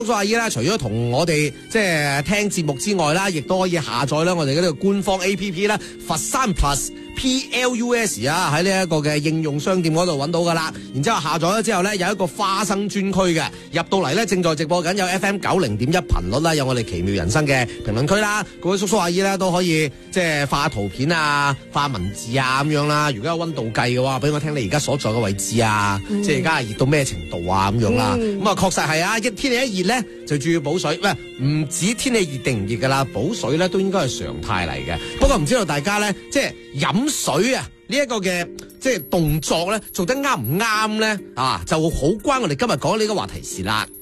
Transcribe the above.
叔叔阿姨啦，除咗同我哋即係聽節目之外啦，亦都可以下載啦我哋嗰個官方 A.P.P 啦，佛山 Plus。Plus 啊，喺呢一個嘅應用商店嗰度揾到噶啦，然之後下載咗之後呢，有一個花生專區嘅，入到嚟呢，正在直播緊有 FM 90.1頻率啦，有我哋奇妙人生嘅評論區啦，各位叔叔阿姨呢，都可以即係發圖片啊、發文字啊咁樣啦。如果有溫度計嘅話，俾我聽你而家所在嘅位置啊，即係而家係熱到咩程度啊咁樣啦。咁啊確實係啊，天氣一熱呢，就注意補水，唔止天氣熱定唔熱噶啦，補水呢都應該係常態嚟嘅。不過唔知道大家呢，即係飲水啊呢一個嘅即係動作咧，做得啱唔啱咧？就好關我哋今日講呢個話題事啦。